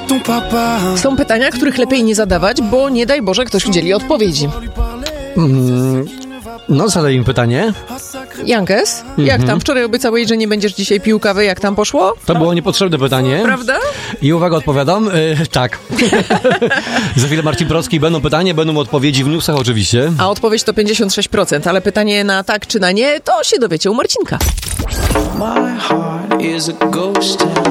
Są pytania, których lepiej nie zadawać, bo nie daj Boże ktoś udzieli odpowiedzi. No, zadaj im pytanie. Jankes, jak tam? Wczoraj obiecałeś, że nie będziesz dzisiaj pił kawy. Jak tam poszło? To było niepotrzebne pytanie. Prawda? I uwaga, odpowiadam. Tak. Za chwilę Marcin Proski. Będą pytania, będą odpowiedzi w newsach oczywiście. A odpowiedź to 56%, ale pytanie na tak czy na nie, to się dowiecie u Marcinka. My heart is a ghost.